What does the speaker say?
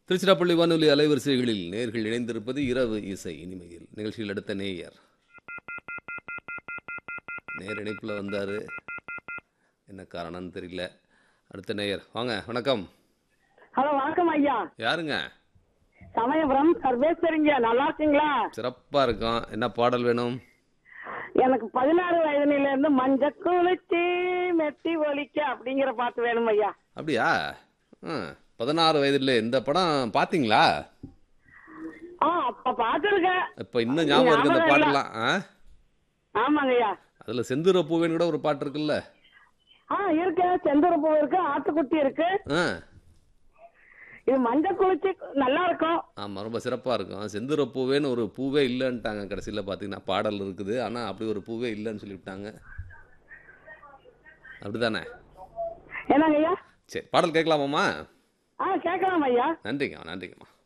திருச்சிராப்பள்ளி வானொலி அலைவரிசைகளில் நேர்கள் இணைந்திருப்பது இரவு இசை இனிமையில். நிகழ்ச்சியில் அடுத்த நேயர் இணைப்பில் வந்தார். என்ன காரணம்னு தெரியல. அடுத்த நேயர் வாங்க. வணக்கம். ஹலோ, வணக்கம் ஐயா. யாருங்க? சமயபுரம் சர்வேஸ்வரிங்க. நல்லா இருக்கீங்களா? சிறப்பாக இருக்கோம். என்ன பாடல் வேணும்? எனக்கு 16 வயதுல இருந்து மஞ்ச குளிச்சு மெட்டி ஒலிக்க அப்படிங்கிற பாட்டு வேணும் ஐயா. அப்படியா? 16 வயதுல இந்த படம் பார்த்தீங்களா? அப்ப பாத்துருக்கேன். இப்போ இன்னும் ஞாபகம் இருக்கு அந்த பாடலாம்? ஆமாங்க ஐயா. அதுல செந்தூர பூவேன்னு கூட ஒரு பாட்டு இருக்குல்ல? இருக்கு. செந்தூர பூ இருக்கு, ஆட்டுக்குட்டி இருக்கு. இது மஞ்ச குளிச்சு நல்லா இருக்கும். ஆமா, ரொம்ப சிறப்பா இருக்கும். செந்தூர பூவேன்னு ஒரு பூவே இல்லைன்ட்டாங்க. கடைசியில் பார்த்தீங்கன்னா பாடல் இருக்குது, ஆனா அப்படி ஒரு பூவே இல்லைன்னு சொல்லிவிட்டாங்க. அப்படிதானே? என்னங்க ஐயா? சரி, பாடல் கேட்கலாமாம்மா? கேட்கலாம் ஐயா. நன்றிங்கம்மா.